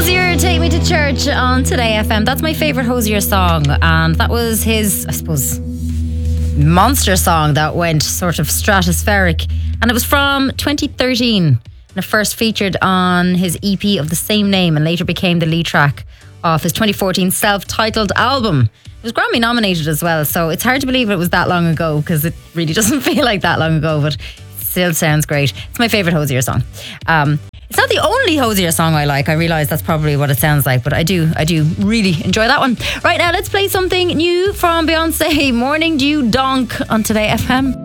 Hozier, Take Me to Church on Today FM. That's my favourite Hozier song, and that was his, I suppose, monster song that went sort of stratospheric, and it was from 2013, and it first featured on his EP of the same name and later became the lead track of his 2014 self-titled album. It was Grammy nominated as well, so it's hard to believe it was that long ago because it really doesn't feel like that long ago, but it still sounds great. It's my favourite Hozier song. It's not the only Hozier song I like. I realise that's probably what it sounds like, but I do really enjoy that one. Right now, let's play something new from Beyonce. Morning Dew Donk on Today FM.